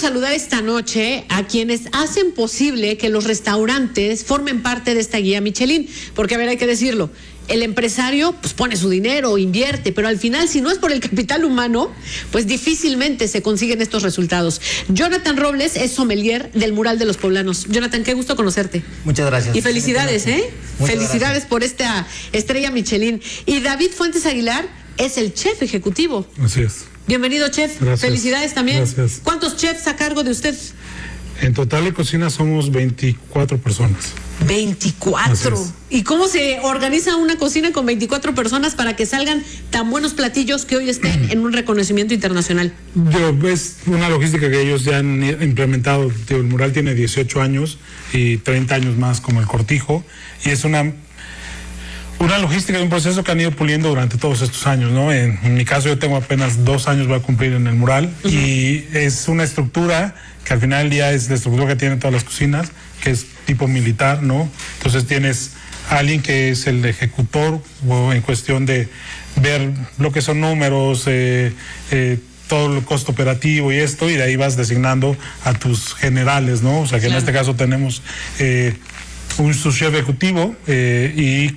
saludar esta noche a quienes hacen posible que los restaurantes formen parte de esta guía Michelin, porque a ver, hay que decirlo, el empresario pues pone su dinero, invierte, pero al final si no es por el capital humano, pues difícilmente se consiguen estos resultados. Jonathan Robles es sommelier del Mural de los Poblanos. Jonathan, qué gusto conocerte. Muchas gracias. Y felicidades, felicidades gracias por esta estrella Michelin. Y David Fuentes Aguilar es el chef ejecutivo. Así es. Bienvenido, chef. Gracias. Felicidades también. Gracias. ¿Cuántos chefs a cargo de usted? En total de cocina somos 24 personas. 24. ¿Y cómo se organiza una cocina con 24 personas para que salgan tan buenos platillos que hoy estén en un reconocimiento internacional? Es una logística que ellos ya han implementado. El Mural tiene 18 años y 30 años más como el Cortijo. Y es una logística de un proceso que han ido puliendo durante todos estos años, ¿no? En mi caso yo tengo apenas 2 años, voy a cumplir en el Mural. Y es una estructura que al final del día es la estructura que tienen todas las cocinas, que es tipo militar, ¿no? Entonces tienes a alguien que es el ejecutor o en cuestión de ver lo que son números, todo el costo operativo y esto, y de ahí vas designando a tus generales, ¿no? O sea que claro, en este caso tenemos un subchef ejecutivo y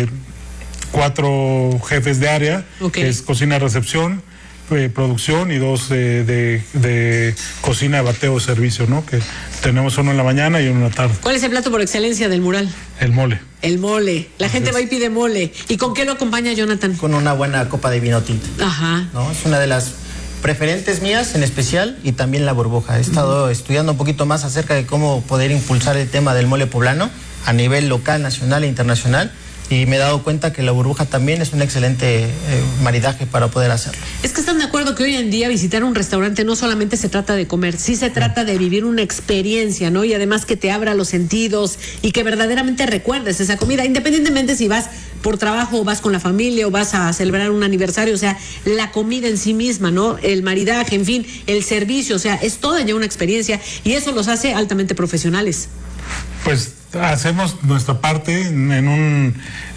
4 jefes de área, que es cocina, recepción, producción, y 2 de cocina, bateo, servicio, ¿no? Que tenemos uno en la mañana y uno en la tarde. ¿Cuál es el plato por excelencia del Mural? El mole. El mole. La gente va y pide mole. ¿Y con qué lo acompaña, Jonathan? Con una buena copa de vino tinto. Ajá. ¿No? Es una de las preferentes mías en especial, y también la burbuja. He estado estudiando un poquito más acerca de cómo poder impulsar el tema del mole poblano a nivel local, nacional e internacional. Y me he dado cuenta que la burbuja también es un excelente maridaje para poder hacerlo. Es que están de acuerdo que hoy en día visitar un restaurante no solamente se trata de comer, sí se trata de vivir una experiencia, ¿no? Y además que te abra los sentidos y que verdaderamente recuerdes esa comida, independientemente si vas por trabajo o vas con la familia o vas a celebrar un aniversario. O sea, la comida en sí misma, ¿no? El maridaje, en fin, el servicio, o sea, es toda ya una experiencia y eso los hace altamente profesionales. Pues hacemos nuestra parte en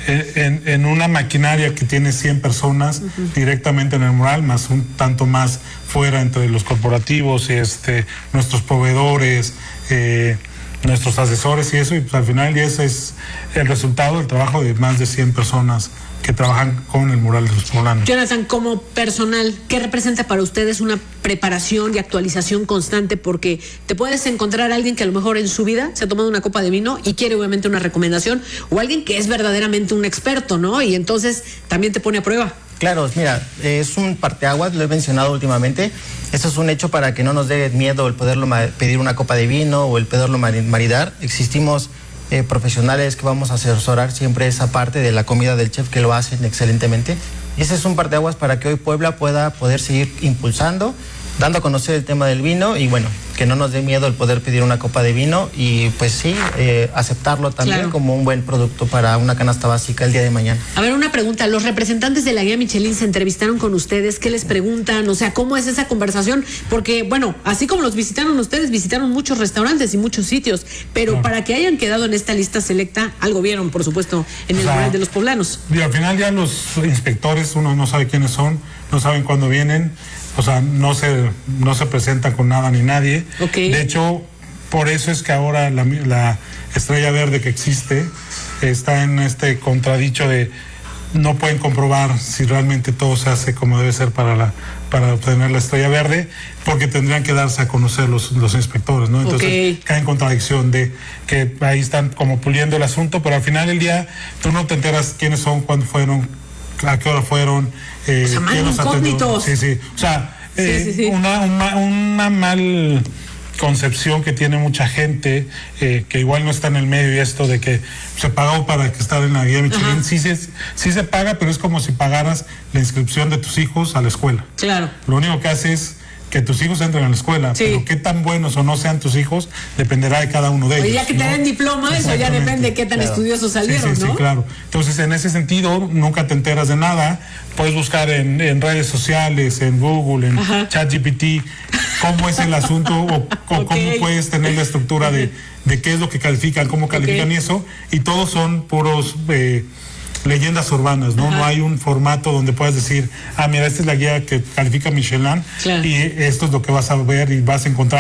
una maquinaria que tiene 100 personas directamente en el Mural, más un tanto más fuera entre los corporativos y nuestros proveedores, nuestros asesores y eso, y pues al final ese es el resultado del trabajo de más de 100 personas que trabajan con el Mural de los Poblanos. Jonathan, como personal, ¿qué representa para ustedes una preparación y actualización constante? Porque te puedes encontrar a alguien que a lo mejor en su vida se ha tomado una copa de vino y quiere obviamente una recomendación, o alguien que es verdaderamente un experto, ¿no? Y entonces también te pone a prueba. Claro, mira, es un parteaguas, lo he mencionado últimamente. Eso es un hecho para que no nos dé miedo el poderlo pedir una copa de vino o el poderlo maridar. Existimos profesionales que vamos a asesorar siempre esa parte de la comida del chef, que lo hacen excelentemente. Y ese es un parteaguas para que hoy Puebla pueda poder seguir impulsando, dando a conocer el tema del vino, y bueno, que no nos dé miedo el poder pedir una copa de vino y pues sí, aceptarlo también, claro, como un buen producto para una canasta básica el día de mañana. A ver, una pregunta, los representantes de la guía Michelin se entrevistaron con ustedes, ¿qué les preguntan? O sea, ¿cómo es esa conversación? Porque bueno, así como los visitaron ustedes, visitaron muchos restaurantes y muchos sitios, pero claro, para que hayan quedado en esta lista selecta, algo vieron, por supuesto, en el Mural de los Poblanos. Y al final ya los inspectores, uno no sabe quiénes son, no saben cuándo vienen. O sea, no se presenta con nada ni nadie. De hecho, por eso es que ahora la estrella verde que existe está en este contradicho de no pueden comprobar si realmente todo se hace como debe ser para obtener la estrella verde, porque tendrían que darse a conocer los inspectores, ¿no? Entonces cae en contradicción de que ahí están como puliendo el asunto, pero al final del día tú no te enteras quiénes son, cuándo fueron, a qué hora fueron, o sea, mal incógnitos. Sí. O sea, una mal concepción que tiene mucha gente que igual no está en el medio, y esto de que se pagó para que estar en la guía Michelin. Sí se paga, pero es como si pagaras la inscripción de tus hijos a la escuela. Claro. Lo único que hace es que tus hijos entren a la escuela, pero qué tan buenos o no sean tus hijos dependerá de cada uno de ellos. Ya que te den diploma, eso ya depende de qué tan estudiosos salieron, ¿no? Sí, claro. Entonces, en ese sentido, nunca te enteras de nada. Puedes buscar en redes sociales, en Google, en ChatGPT, cómo es el asunto o cómo puedes tener la estructura de qué es lo que califican, cómo califican y eso, y todos son puros leyendas urbanas, ¿no? No hay un formato donde puedas decir, mira, esta es la guía que califica Michelin, y esto es lo que vas a ver y vas a encontrar.